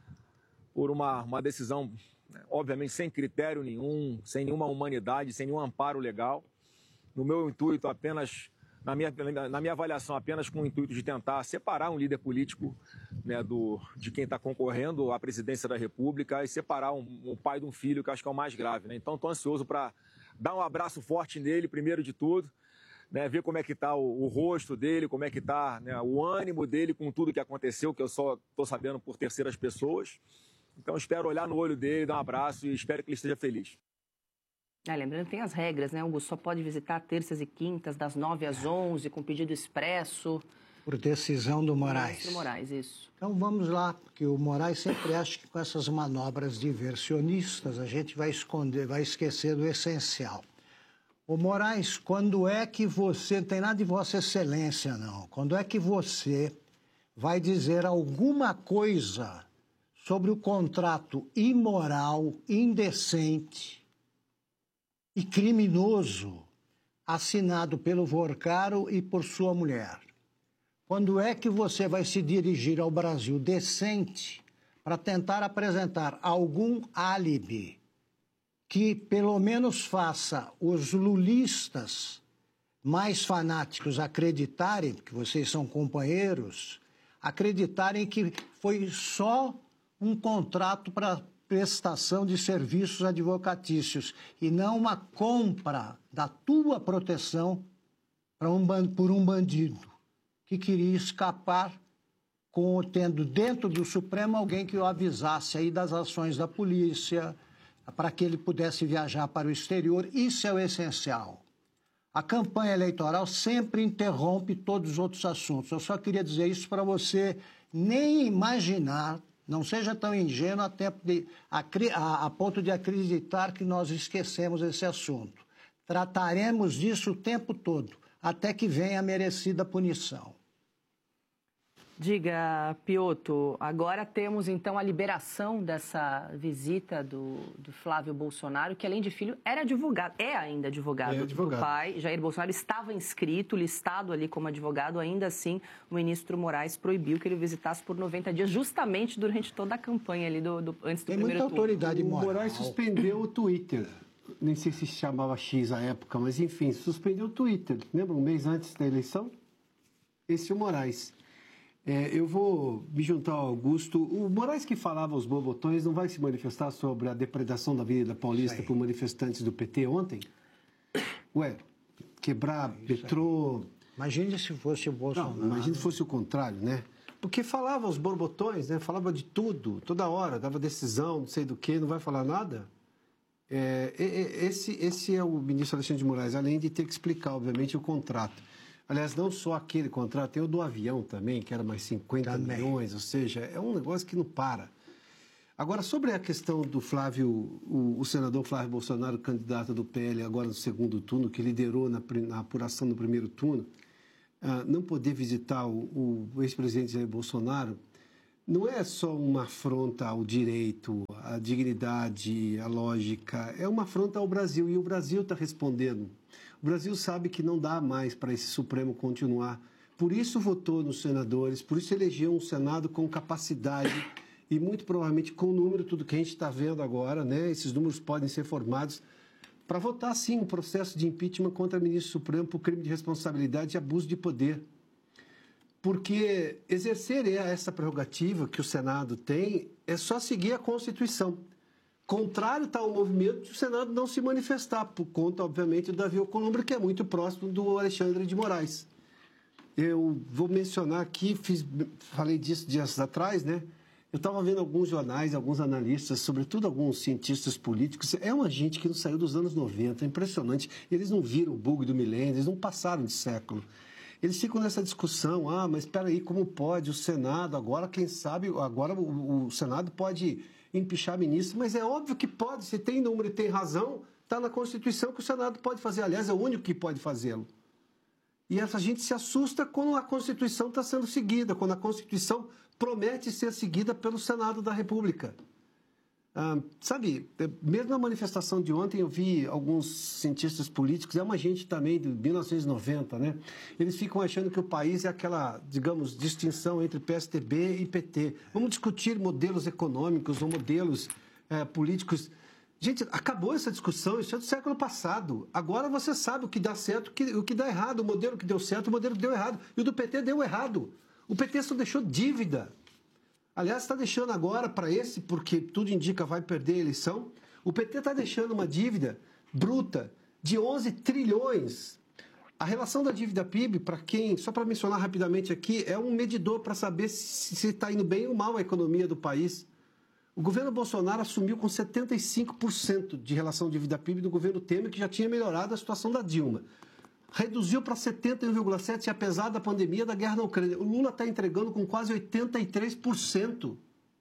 S14: por uma, uma decisão, né, obviamente, sem critério nenhum, sem nenhuma humanidade, sem nenhum amparo legal. No meu intuito, apenas... Na minha, na minha avaliação, apenas com o intuito de tentar separar um líder político, né, do, de quem está concorrendo à presidência da República e separar um, um pai de um filho, que acho que é o mais grave. Né? Então, estou ansioso para dar um abraço forte nele, primeiro de tudo, né, ver como é que está o, o rosto dele, como é que está, né, o ânimo dele com tudo que aconteceu, que eu só estou sabendo por terceiras pessoas. Então, espero olhar no olho dele, dar um abraço e espero que ele esteja feliz.
S2: Ah, lembrando que tem as regras, né, Augusto? Só pode visitar terças e quintas, das nove às onze, com pedido expresso.
S7: Por decisão do Moraes.
S2: Do Moraes, isso.
S7: Então vamos lá, porque o Moraes sempre acha que com essas manobras diversionistas a gente vai esconder, vai esquecer do essencial. Ô Moraes, quando é que você, não tem nada de Vossa Excelência, não, quando é que você vai dizer alguma coisa sobre o contrato imoral, indecente e criminoso assinado pelo Vorcaro e por sua mulher? Quando é que você vai se dirigir ao Brasil decente para tentar apresentar algum álibi que pelo menos faça os lulistas mais fanáticos acreditarem, que vocês são companheiros, acreditarem que foi só um contrato para prestação de serviços advocatícios e não uma compra da tua proteção para um, por um bandido que queria escapar, com, tendo dentro do Supremo alguém que o avisasse aí das ações da polícia, para que ele pudesse viajar para o exterior. Isso é o essencial. A campanha eleitoral sempre interrompe todos os outros assuntos. Eu só queria dizer isso para você nem imaginar. Não seja tão ingênuo a, tempo de, a, a, a ponto de acreditar que nós esquecemos esse assunto. Trataremos disso o tempo todo, até que venha a merecida punição.
S2: Diga, Piotto, agora temos então a liberação dessa visita do, do Flávio Bolsonaro, que além de filho era advogado, é ainda advogado, é advogado do pai. Jair Bolsonaro estava inscrito, listado ali como advogado, ainda assim o ministro Moraes proibiu que ele visitasse por noventa dias, justamente durante toda a campanha ali do, do antes do
S7: Tem
S2: primeiro
S7: muita autoridade
S2: turno.
S1: O Moraes suspendeu o Twitter, nem sei se se chamava X à época, mas enfim, suspendeu o Twitter. Lembra, um mês antes da eleição? Esse é o Moraes. É, eu vou me juntar ao Augusto. O Moraes, que falava aos bobotões, não vai se manifestar sobre a depredação da Avenida Paulista por manifestantes do P T ontem? Ué, quebrar metrô...
S7: Imagine se fosse o Bolsonaro.
S1: Não, imagine se fosse o contrário, né? Porque falava os borbotões, né? Falava de tudo, toda hora, dava decisão, não sei do que, não vai falar nada. É, esse, esse é o ministro Alexandre de Moraes, além de ter que explicar, obviamente, o contrato. Aliás, não só aquele contrato, tem o do avião também, que era mais cinquenta também. milhões, ou seja, é um negócio que não para. Agora, sobre a questão do Flávio, o, o senador Flávio Bolsonaro, candidato do P L agora no segundo turno, que liderou na, na apuração no primeiro turno, uh, não poder visitar o, o ex-presidente Jair Bolsonaro, não é só uma afronta ao direito, à dignidade, à lógica, é uma afronta ao Brasil, e o Brasil está respondendo. O Brasil sabe que não dá mais para esse Supremo continuar, por isso votou nos senadores, por isso elegeu um Senado com capacidade e muito provavelmente com o número, tudo que a gente está vendo agora, né? Esses números podem ser formados para votar, sim, um processo de impeachment contra o ministro Supremo por crime de responsabilidade e abuso de poder. Porque exercer essa prerrogativa que o Senado tem é só seguir a Constituição. Contrário está o movimento de o Senado não se manifestar, por conta, obviamente, do Davi Alcolumbre, que é muito próximo do Alexandre de Moraes. Eu vou mencionar aqui, fiz, falei disso dias atrás, né? Eu estava vendo alguns jornais, alguns analistas, sobretudo alguns cientistas políticos. É uma gente que não saiu dos anos noventa, é impressionante. Eles não viram o bug do milênio, eles não passaram de século. Eles ficam nessa discussão, ah, mas espera aí, como pode o Senado, agora quem sabe, agora o, o Senado pode empichar ministro, mas é óbvio que pode, se tem número e tem razão, está na Constituição que o Senado pode fazer, aliás, é o único que pode fazê-lo. E essa gente se assusta quando a Constituição está sendo seguida, quando a Constituição promete ser seguida pelo Senado da República. Ah, sabe, mesmo na manifestação de ontem eu vi alguns cientistas políticos, é uma gente também de mil novecentos e noventa, né? Eles ficam achando que o país é aquela, digamos, distinção entre P S D B e P T. Vamos discutir modelos econômicos ou modelos é, políticos. Gente, acabou essa discussão, isso é do século passado. Agora você sabe o que dá certo, o que dá errado, o modelo que deu certo, o modelo que deu errado. E o do P T deu errado. O P T só deixou dívida. Aliás, está deixando agora para esse, porque tudo indica vai perder a eleição. O P T está deixando uma dívida bruta de onze trilhões. A relação da dívida P I B, para quem, só para mencionar rapidamente aqui, é um medidor para saber se está indo bem ou mal a economia do país. O governo Bolsonaro assumiu com setenta e cinco por cento de relação dívida P I B do governo Temer, que já tinha melhorado a situação da Dilma. Reduziu para setenta e um vírgula sete por cento, apesar da pandemia da guerra na Ucrânia. O Lula está entregando com quase oitenta e três por cento.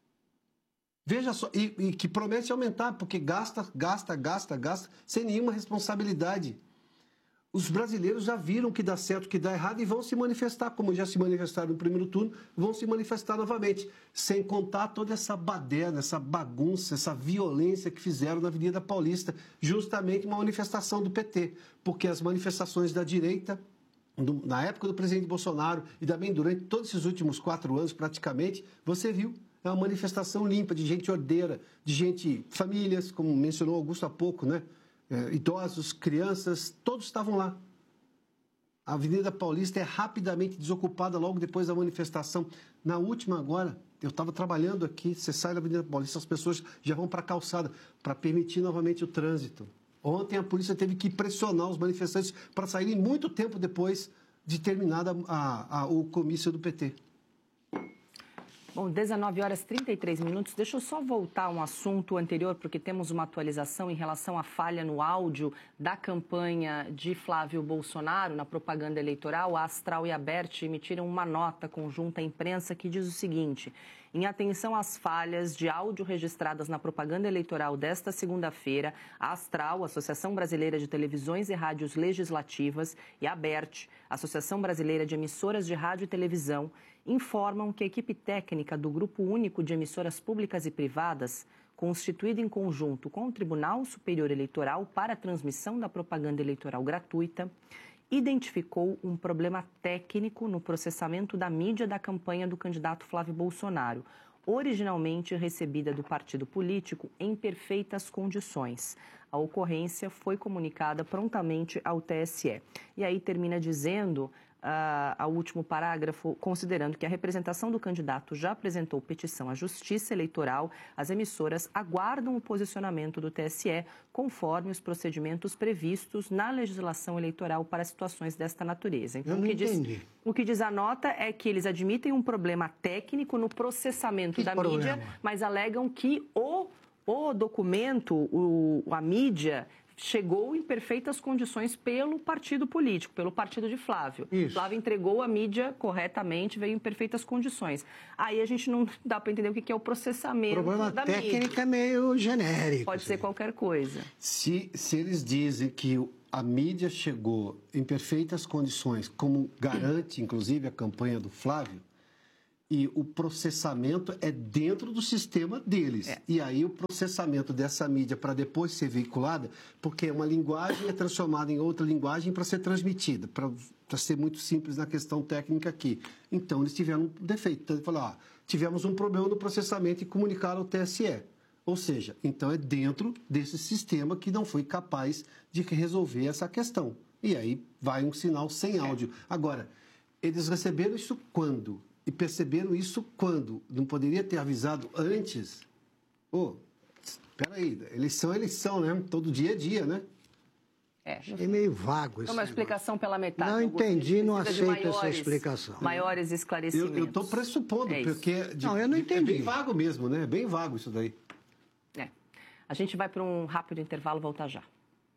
S1: Veja só, e, e que promete aumentar, porque gasta, gasta, gasta, gasta, sem nenhuma responsabilidade. Os brasileiros já viram que dá certo, que dá errado e vão se manifestar, como já se manifestaram no primeiro turno, vão se manifestar novamente, sem contar toda essa baderna, essa bagunça, essa violência que fizeram na Avenida Paulista, justamente uma manifestação do P T, porque as manifestações da direita, do, na época do presidente Bolsonaro e também durante todos esses últimos quatro anos praticamente, você viu, é uma manifestação limpa de gente ordeira, de gente, famílias, como mencionou Augusto há pouco, né? É, idosos, crianças, todos estavam lá. A Avenida Paulista é rapidamente desocupada logo depois da manifestação. Na última agora, eu estava trabalhando aqui, você sai da Avenida Paulista, as pessoas já vão para a calçada para permitir novamente o trânsito. Ontem a polícia teve que pressionar os manifestantes para saírem muito tempo depois de terminada a, a, o comício do P T.
S2: Bom, dezenove horas e trinta e três minutos. Deixa eu só voltar a um assunto anterior, porque temos uma atualização em relação à falha no áudio da campanha de Flávio Bolsonaro na propaganda eleitoral. A Astral e a Bert emitiram uma nota conjunta à imprensa que diz o seguinte: em atenção às falhas de áudio registradas na propaganda eleitoral desta segunda-feira, a Astral, Associação Brasileira de Televisões e Rádios Legislativas, e a Bert, Associação Brasileira de Emissoras de Rádio e Televisão, informam que a equipe técnica do Grupo Único de Emissoras Públicas e Privadas, constituída em conjunto com o Tribunal Superior Eleitoral para a transmissão da propaganda eleitoral gratuita, identificou um problema técnico no processamento da mídia da campanha do candidato Flávio Bolsonaro, originalmente recebida do partido político em perfeitas condições. A ocorrência foi comunicada prontamente ao T S E. E aí termina dizendo uh, ao último parágrafo, considerando que a representação do candidato já apresentou petição à Justiça Eleitoral, as emissoras aguardam o posicionamento do T S E conforme os procedimentos previstos na legislação eleitoral para situações desta natureza. Então,
S7: Eu não
S2: o que diz,
S7: entendi.
S2: o que diz a nota é que eles admitem um problema técnico no processamento
S7: Que
S2: da
S7: problema?
S2: mídia, mas alegam que o, o documento, o, a mídia, chegou em perfeitas condições pelo partido político, pelo partido de Flávio.
S7: Isso.
S2: Flávio entregou a mídia corretamente, veio em perfeitas condições. Aí a gente não dá para entender o que é o processamento
S7: O problema
S2: da
S7: técnico
S2: mídia.
S7: é meio genérico.
S2: Pode ser qualquer coisa.
S1: Se, se eles dizem que a mídia chegou em perfeitas condições, como garante, inclusive, a campanha do Flávio, e o processamento é dentro do sistema deles. É. E aí o processamento dessa mídia para depois ser veiculada, porque uma linguagem é transformada em outra linguagem para ser transmitida, para ser muito simples na questão técnica aqui. Então, eles tiveram um defeito. Então, ele falou, ah, tivemos um problema no processamento e comunicaram ao T S E. Ou seja, então é dentro desse sistema que não foi capaz de resolver essa questão. E aí vai um sinal sem áudio. Agora, eles receberam isso quando? E perceberam isso quando? Não poderia ter avisado antes? Pô, espera aí, eleição é eleição, né? Todo dia é dia, né?
S2: É,
S7: é meio vago isso.
S2: É uma explicação pela metade.
S7: Não entendi, não aceito
S2: maiores,
S7: essa explicação.
S2: Maiores esclarecimentos.
S1: Eu estou pressupondo,
S2: é
S1: porque... De,
S7: não, eu não entendi.
S1: É bem vago mesmo, né? É bem vago isso daí.
S2: É. A gente vai para um rápido intervalo, voltar já.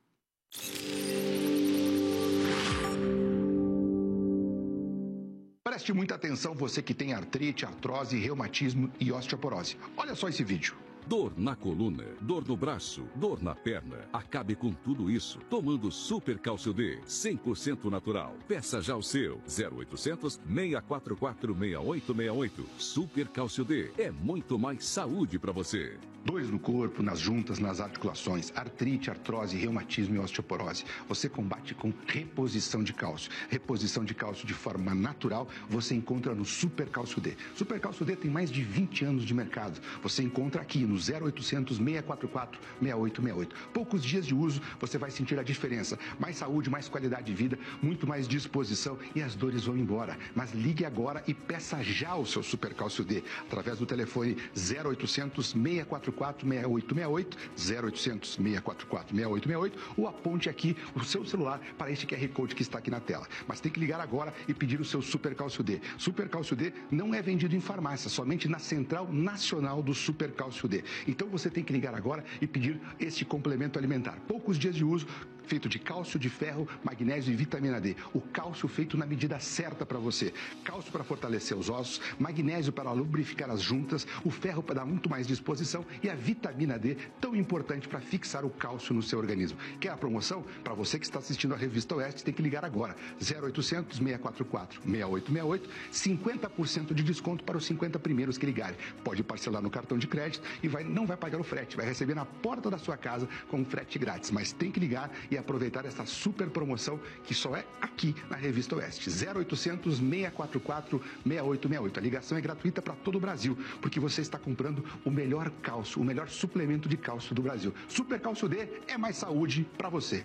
S19: Preste muita atenção, você que tem artrite, artrose, reumatismo e osteoporose. Olha só esse vídeo.
S20: Dor na coluna, dor no braço, dor na perna. Acabe com tudo isso tomando Super Cálcio D, cem por cento natural. Peça já o seu. zero oitocentos, seis quatro quatro, seis oito seis oito. Super Cálcio D é muito mais saúde para você.
S19: Dores no corpo, nas juntas, nas articulações, artrite, artrose, reumatismo e osteoporose. Você combate com reposição de cálcio. Reposição de cálcio de forma natural você encontra no Super Cálcio D. Super Cálcio D tem mais de vinte anos de mercado. Você encontra aqui no zero oitocentos, seis quatro quatro, seis oito seis oito. Poucos dias de uso, você vai sentir a diferença. Mais saúde, mais qualidade de vida, muito mais disposição e as dores vão embora. Mas ligue agora e peça já o seu Super Cálcio D através do telefone zero oitocentos, seis quatro quatro, seis oito seis oito, zero oitocentos, seis quatro quatro, seis oito seis oito, ou aponte aqui o seu celular para este Q R Code que está aqui na tela. Mas tem que ligar agora e pedir o seu Super Cálcio D. Super Cálcio D não é vendido em farmácia, somente na Central Nacional do Super Cálcio D. Então você tem que ligar agora e pedir este complemento alimentar. Poucos dias de uso, feito de cálcio, de ferro, magnésio e vitamina D. O cálcio feito na medida certa para você. Cálcio para fortalecer os ossos, magnésio para lubrificar as juntas, o ferro para dar muito mais disposição e a vitamina D, tão importante para fixar o cálcio no seu organismo. Quer a promoção? Para você que está assistindo a Revista Oeste, tem que ligar agora. zero oitocentos, seis quatro quatro, seis oito seis oito, cinquenta por cento de desconto para os cinquenta primeiros que ligarem. Pode parcelar no cartão de crédito e vai, não vai pagar o frete, vai receber na porta da sua casa com frete grátis. Mas tem que ligar e aproveitar essa super promoção que só é aqui na Revista Oeste. zero oitocentos, seis quatro quatro, seis oito seis oito. A ligação é gratuita para todo o Brasil, porque você está comprando o melhor cálcio, o melhor suplemento de cálcio do Brasil. Super Cálcio D é mais saúde para você.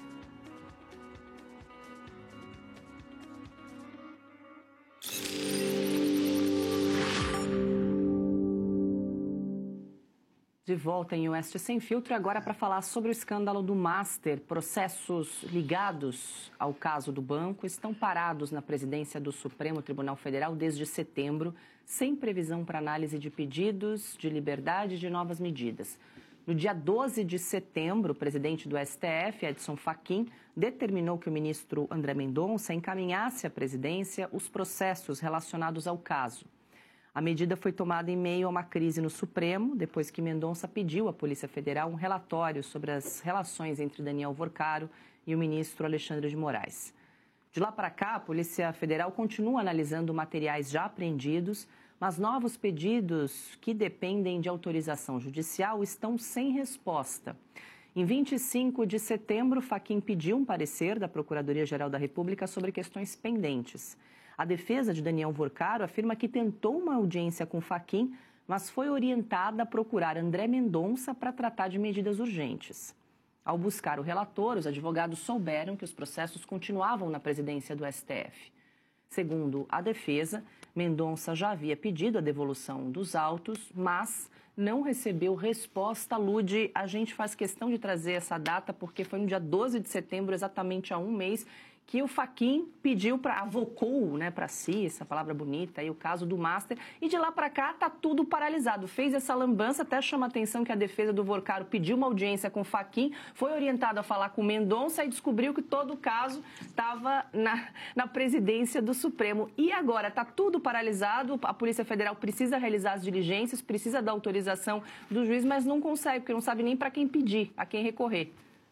S2: De volta em Oeste Sem Filtro, agora para falar sobre o escândalo do Master. Processos ligados ao caso do banco estão parados na presidência do Supremo Tribunal Federal desde setembro, sem previsão para análise de pedidos de liberdade e de novas medidas. No dia doze de setembro, o presidente do S T F, Edson Fachin, determinou que o ministro André Mendonça encaminhasse à presidência os processos relacionados ao caso. A medida foi tomada em meio a uma crise no Supremo, depois que Mendonça pediu à Polícia Federal um relatório sobre as relações entre Daniel Vorcaro e o ministro Alexandre de Moraes. De lá para cá, a Polícia Federal continua analisando materiais já apreendidos, mas novos pedidos que dependem de autorização judicial estão sem resposta. Em vinte e cinco de setembro, Fachin pediu um parecer da Procuradoria-Geral da República sobre questões pendentes. A defesa de Daniel Vorcaro afirma que tentou uma audiência com Fachin, mas foi orientada a procurar André Mendonça para tratar de medidas urgentes. Ao buscar o relator, os advogados souberam que os processos continuavam na presidência do S T F. Segundo a defesa, Mendonça já havia pedido a devolução dos autos, mas não recebeu resposta. Lude, a gente faz questão de trazer essa data porque foi no dia doze de setembro, exatamente há um mês, que o Fachin pediu para, avocou, né, para si, essa palavra bonita, aí o caso do Master, e de lá para cá tá tudo paralisado. Fez essa lambança, até chama a atenção que a defesa do Vorcaro pediu uma audiência com o Fachin, foi orientado a falar com o Mendonça e descobriu que todo o caso estava na, na presidência do Supremo. E agora tá tudo paralisado, a Polícia Federal precisa realizar as diligências, precisa da autorização do juiz, mas não consegue, porque não sabe nem para quem pedir, a quem recorrer.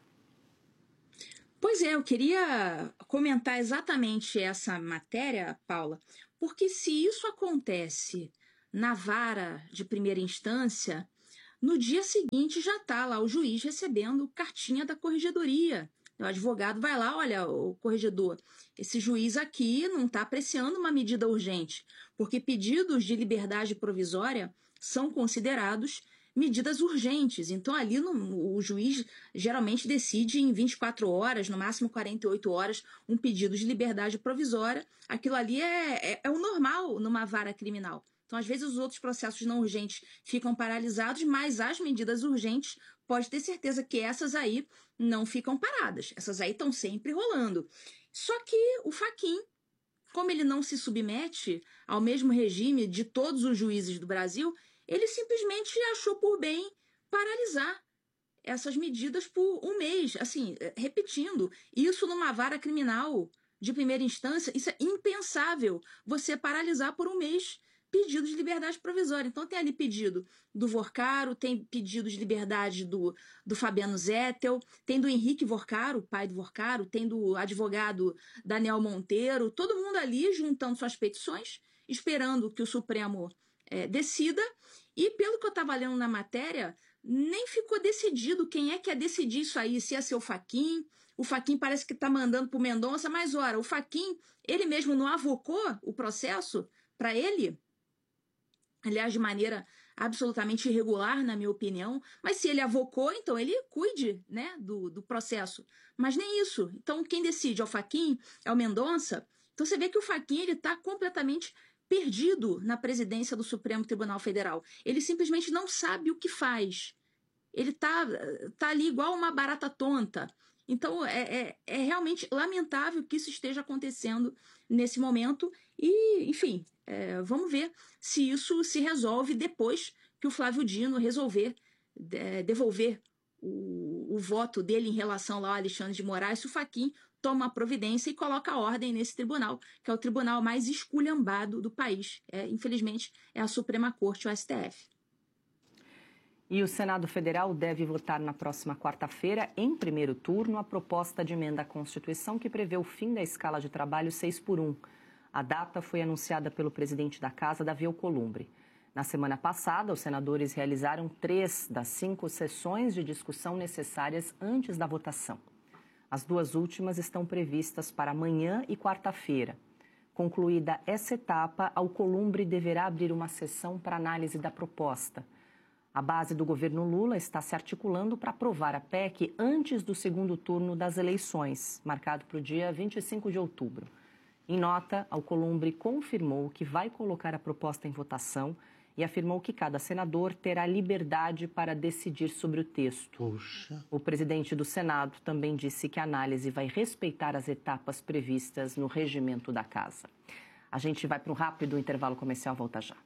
S18: Pois é, eu queria comentar exatamente essa matéria, Paula, porque se isso acontece na vara de primeira instância, no dia seguinte já está lá o juiz recebendo cartinha da corregedoria. O advogado vai lá, olha, o corregedor, esse juiz aqui não está apreciando uma medida urgente, porque pedidos de liberdade provisória são considerados medidas urgentes. Então, ali no, o juiz geralmente decide em vinte e quatro horas, no máximo quarenta e oito horas, um pedido de liberdade provisória. Aquilo ali é, é, é o normal numa vara criminal. Então, às vezes, os outros processos não urgentes ficam paralisados, mas as medidas urgentes, pode ter certeza que essas aí não ficam paradas. Essas aí estão sempre rolando. Só que o Fachin, como ele não se submete ao mesmo regime de todos os juízes do Brasil, ele simplesmente achou por bem paralisar essas medidas por um mês. Assim, repetindo, isso numa vara criminal de primeira instância, isso é impensável, você paralisar por um mês pedido de liberdade provisória. Então tem ali pedido do Vorcaro, tem pedido de liberdade do, do Fabiano Zettel, tem do Henrique Vorcaro, pai do Vorcaro, tem do advogado Daniel Monteiro, todo mundo ali juntando suas petições, esperando que o Supremo é, decida. E pelo que eu estava lendo na matéria, nem ficou decidido quem é que ia decidir isso aí, se ia ser o Fachin. O Fachin parece que está mandando para o Mendonça, mas ora, o Fachin, ele mesmo não avocou o processo para ele, aliás, de maneira absolutamente irregular, na minha opinião, mas se ele avocou, então ele cuide, né, do, do processo. Mas nem isso. Então, quem decide é o Fachin, é o Mendonça. Então, você vê que o Fachin está completamente perdido na presidência do Supremo Tribunal Federal. Ele simplesmente não sabe o que faz. Ele está tá ali igual uma barata tonta. Então, é, é, é realmente lamentável que isso esteja acontecendo nesse momento. E, enfim, é, vamos ver se isso se resolve depois que o Flávio Dino resolver é, devolver o, o voto dele em relação lá ao Alexandre de Moraes, se o Fachin toma a providência e coloca a ordem nesse tribunal, que é o tribunal mais esculhambado do país. É, infelizmente, é a Suprema Corte, o S T F.
S2: E o Senado Federal deve votar na próxima quarta-feira, em primeiro turno, a proposta de emenda à Constituição que prevê o fim da escala de trabalho seis por um. A data foi anunciada pelo presidente da Casa, Davi Alcolumbre. Na semana passada, os senadores realizaram três das cinco sessões de discussão necessárias antes da votação. As duas últimas estão previstas para amanhã e quarta-feira. Concluída essa etapa, Alcolumbre deverá abrir uma sessão para análise da proposta. A base do governo Lula está se articulando para aprovar a P E C antes do segundo turno das eleições, marcado para o dia vinte e cinco de outubro. Em nota, Alcolumbre confirmou que vai colocar a proposta em votação e afirmou que cada senador terá liberdade para decidir sobre o texto.
S1: Puxa.
S2: O presidente do Senado também disse que a análise vai respeitar as etapas previstas no regimento da Casa. A gente vai para um rápido intervalo comercial, volta já.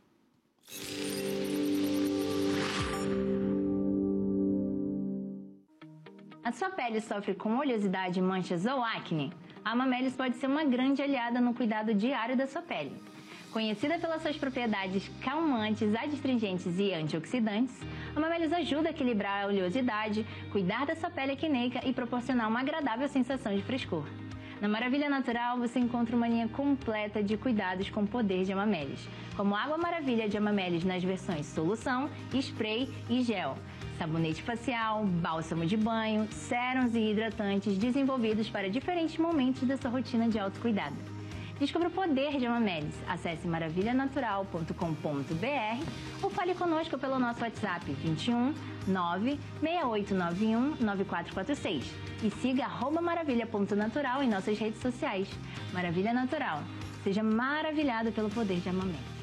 S21: A sua pele sofre com oleosidade, manchas ou acne? A Amamelis pode ser uma grande aliada no cuidado diário da sua pele. Conhecida pelas suas propriedades calmantes, adstringentes e antioxidantes, a Amamelis ajuda a equilibrar a oleosidade, cuidar da sua pele acneica e proporcionar uma agradável sensação de frescor. Na Maravilha Natural, você encontra uma linha completa de cuidados com o poder de Amamelis, como Água Maravilha de Amamelis nas versões solução, spray e gel, sabonete facial, bálsamo de banho, sérums e hidratantes desenvolvidos para diferentes momentos da sua rotina de autocuidado. Descubra o poder de Amamelis. Acesse maravilha natural ponto com ponto b r ou fale conosco pelo nosso WhatsApp vinte e um, nove, seis oito nove um, nove quatro quatro seis e siga arroba maravilha ponto natural em nossas redes sociais. Maravilha Natural. Seja maravilhado pelo poder de Amamelis.